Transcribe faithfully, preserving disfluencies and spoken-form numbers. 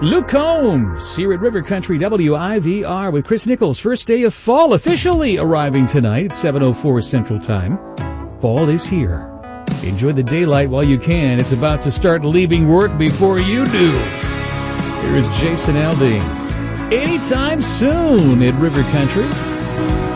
Luke Combs here at River Country W I V R with Chris Nichols. First day of fall officially arriving tonight at seven oh four Central Time. Fall is here. Enjoy the daylight while you can. It's about to start leaving work before you do. Here is Jason Aldean. Anytime soon at River Country.